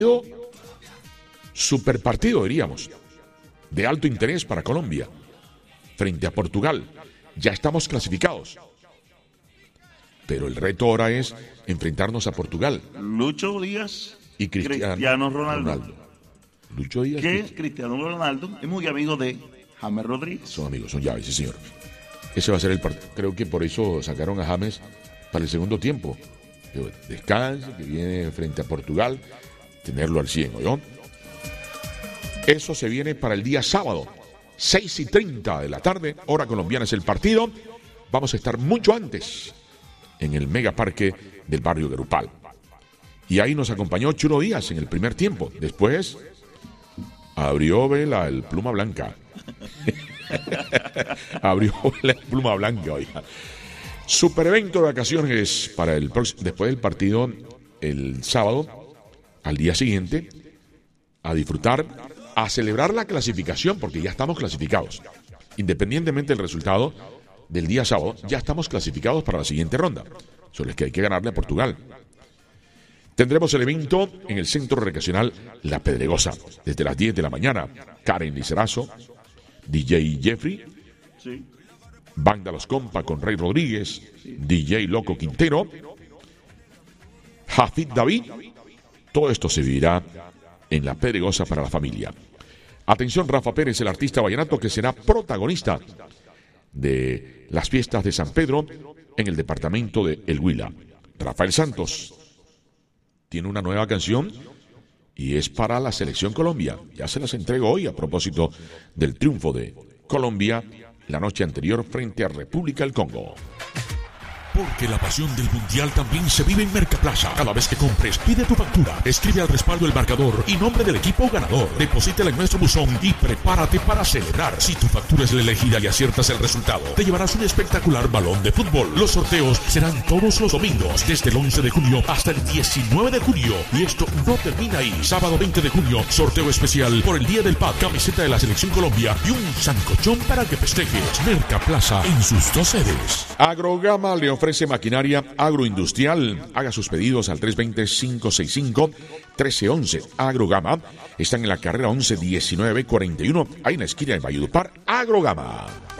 super partido, diríamos, de alto interés para Colombia frente a Portugal. Ya estamos clasificados, pero el reto ahora es enfrentarnos a Portugal. Lucho Díaz y Cristiano Ronaldo. Lucho Díaz. Que Cristiano Ronaldo es muy amigo de James Rodríguez. Son amigos, son llaves, sí señor. Ese va a ser el partido. Creo que por eso sacaron a James para el segundo tiempo. Que descanse, que viene frente a Portugal, tenerlo al 100, ¿oyó? Eso se viene para el día sábado, 6:30 de la tarde, hora colombiana es el partido. Vamos a estar mucho antes en el megaparque del barrio Guerupal. Y ahí nos acompañó Chulo Díaz en el primer tiempo. Después abrió vela el Pluma Blanca. Abrió la Pluma Blanca, oiga. Super evento de vacaciones para el próximo, después del partido el sábado, al día siguiente, a disfrutar, a celebrar la clasificación, porque ya estamos clasificados. Independientemente del resultado del día sábado, ya estamos clasificados para la siguiente ronda. Solo es que hay que ganarle a Portugal. Tendremos el evento en el Centro Recreacional La Pedregosa, desde las 10 de la mañana. Karen Lizarazo, DJ Jeffrey, Sí. Banda Los Compa con Rey Rodríguez, DJ Loco Quintero, Jafid David. Todo esto se vivirá en La Pedregosa para la familia. Atención, Rafa Pérez, el artista vallenato que será protagonista de las fiestas de San Pedro en el departamento de El Huila. Rafael Santos tiene una nueva canción y es para la Selección Colombia. Ya se las entrego hoy a propósito del triunfo de Colombia la noche anterior frente a República del Congo. Porque la pasión del Mundial también se vive en Mercaplaza. Cada vez que compres, pide tu factura, escribe al respaldo el marcador y nombre del equipo ganador. Deposítala en nuestro buzón y prepárate para celebrar. Si tu factura es la elegida y aciertas el resultado, te llevarás un espectacular balón de fútbol. Los sorteos serán todos los domingos, desde el 11 de junio hasta el 19 de junio. Y esto no termina ahí. Sábado 20 de junio, sorteo especial por el Día del Pad, camiseta de la Selección Colombia y un sancochón para que festejes. Mercaplaza en sus 2 sedes. Agrogama le ofrece maquinaria agroindustrial. Haga sus pedidos al 320-565-1311. Agrogama están en la carrera 11-19-41, ahí en la esquina de Valledupar. Agrogama.